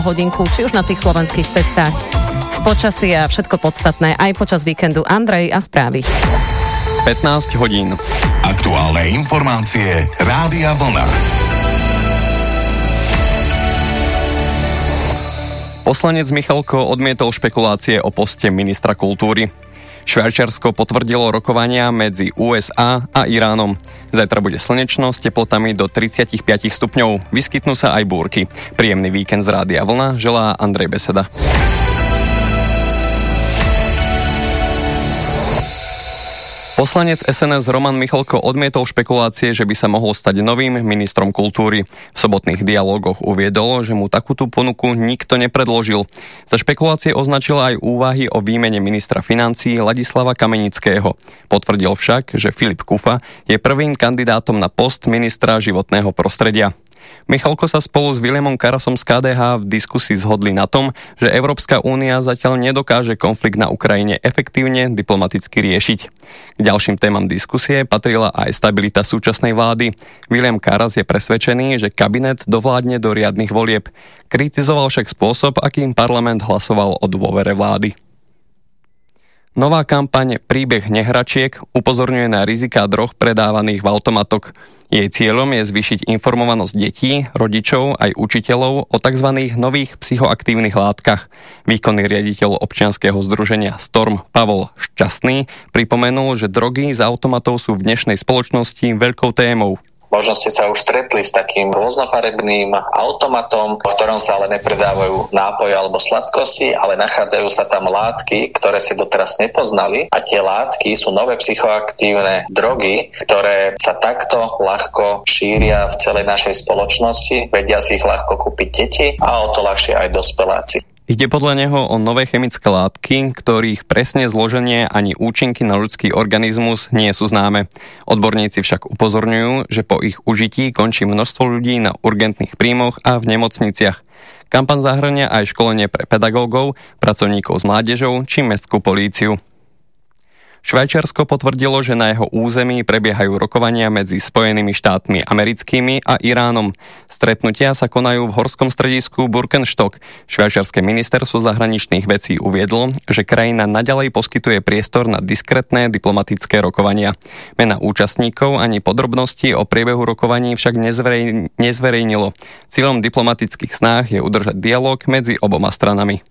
hodinku, či už na tých slovenských cestách, v počasí a všetko podstatné aj počas víkendu. Andrej a správy. 15 hodín. Aktuálne informácie Rádia Vlna. Poslanec Michalko odmietol špekulácie o poste ministra kultúry. Švajčiarsko potvrdilo rokovania medzi USA a Iránom. Zajtra bude slnečno s teplotami do 35 stupňov. Vyskytnú sa aj búrky. Príjemný víkend z Rádia Vlna želá Andrej Beseda. Poslanec SNS Roman Michalko odmietol špekulácie, že by sa mohol stať novým ministrom kultúry. V sobotných dialógoch uviedol, že mu takúto ponuku nikto nepredložil. Za špekulácie označil aj úvahy o výmene ministra financií Ladislava Kamenického. Potvrdil však, že Filip Kufa je prvým kandidátom na post ministra životného prostredia. Michalko sa spolu s Williamom Karasom z KDH v diskusii zhodli na tom, že Európska únia zatiaľ nedokáže konflikt na Ukrajine efektívne diplomaticky riešiť. K ďalším témam diskusie patrila aj stabilita súčasnej vlády. William Karas je presvedčený, že kabinet dovládne do riadnych volieb. Kritizoval však spôsob, akým parlament hlasoval o dôvere vlády. Nová kampaň Príbeh nehračiek upozorňuje na riziká drog predávaných v automatoch. Jej cieľom je zvýšiť informovanosť detí, rodičov aj učiteľov o tzv. Nových psychoaktívnych látkach. Výkonný riaditeľ občianskeho združenia Storm Pavol Šťastný pripomenul, že drogy z automatov sú v dnešnej spoločnosti veľkou témou. Možno ste sa už stretli s takým rôznofarebným automatom, v ktorom sa ale nepredávajú nápoje alebo sladkosti, ale nachádzajú sa tam látky, ktoré si doteraz nepoznali, a tie látky sú nové psychoaktívne drogy, ktoré sa takto ľahko šíria v celej našej spoločnosti, vedia si ich ľahko kúpiť deti a o to ľahšie aj dospeláci. Ide podľa neho o nové chemické látky, ktorých presne zloženie ani účinky na ľudský organizmus nie sú známe. Odborníci však upozorňujú, že po ich užití končí množstvo ľudí na urgentných príjmoch a v nemocniciach. Kampaň zahŕňa aj školenie pre pedagógov, pracovníkov s mládežou či mestskú políciu. Švajčiarsko potvrdilo, že na jeho území prebiehajú rokovania medzi Spojenými štátmi americkými a Iránom. Stretnutia sa konajú v horskom stredisku Burkenstock. Švajčiarske ministerstvo zahraničných vecí uviedlo, že krajina naďalej poskytuje priestor na diskrétne diplomatické rokovania. Mená účastníkov ani podrobnosti o priebehu rokovaní však nezverejnilo. Cieľom diplomatických snách je udržať dialog medzi oboma stranami.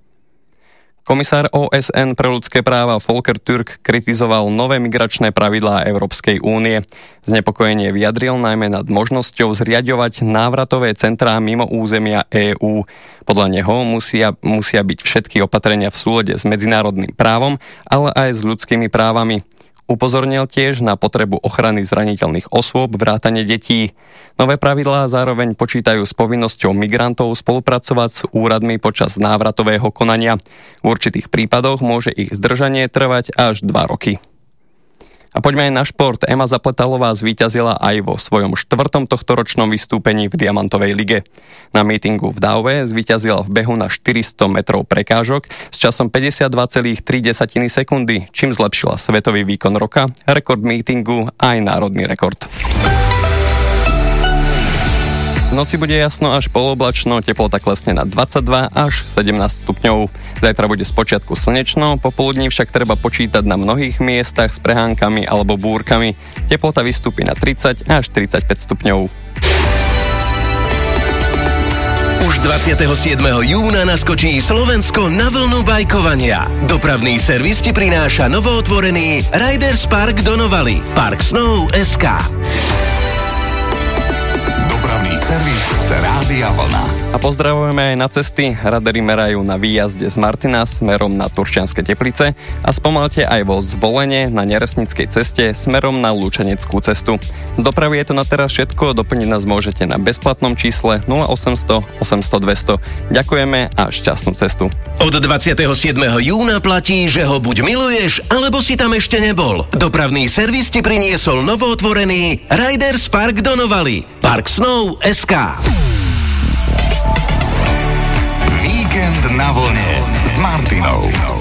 Komisár OSN pre ľudské práva Volker Türk kritizoval nové migračné pravidlá Európskej únie. Znepokojenie vyjadril najmä nad možnosťou zriaďovať návratové centrá mimo územia EÚ. Podľa neho musia byť všetky opatrenia v súlade s medzinárodným právom, ale aj s ľudskými právami. Upozornil tiež na potrebu ochrany zraniteľných osôb, vrátane detí. Nové pravidlá zároveň počítajú s povinnosťou migrantov spolupracovať s úradmi počas návratového konania. V určitých prípadoch môže ich zdržanie trvať až 2 roky. A poďme aj na šport. Ema Zapletalová zvíťazila aj vo svojom 4. tohtoročnom vystúpení v Diamantovej lige. Na mítingu v Dauve zvíťazila v behu na 400 metrov prekážok s časom 52,3 sekundy, čím zlepšila svetový výkon roka, rekord mítingu a aj národný rekord. V noci bude jasno až poloblačno, teplota klesne na 22 až 17 stupňov. Zajtra bude spočiatku slnečno, popoludní však treba počítať na mnohých miestach s prehánkami alebo búrkami. Teplota vystúpi na 30 až 35 stupňov. Už 27. júna naskočí Slovensko na vlnu bajkovania. Dopravný servis ti prináša novootvorený Riders Park do Novaly. Park Snow.sk. Servis Rádia Vlna. A pozdravujeme aj na cesty. Radery merajú na výjazde z Martina smerom na Turčianske Teplice a spomalte aj vo Zvolene na Neresnickej ceste smerom na Lučeneckú cestu. Z dopravy je to na teraz všetko, doplniť nás môžete na bezplatnom čísle 0800 800 200. Ďakujeme a šťastnú cestu. Od 27. júna platí, že ho buď miluješ, alebo si tam ešte nebol. Dopravný servis ti priniesol novootvorený Riders Park do Novaly. Park Snow.sk. Víkend na vlne s Martinou.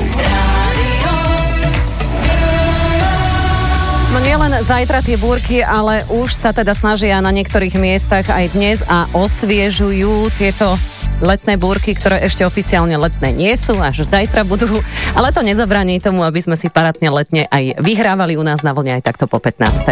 No nielen zajtra tie búrky, ale už sa teda snažia na niektorých miestach aj dnes a osviežujú tieto letné búrky, ktoré ešte oficiálne letné nie sú, až zajtra budú, ale to nezabráni tomu, aby sme si parádne letne aj vyhrávali u nás na vlne aj takto po 15.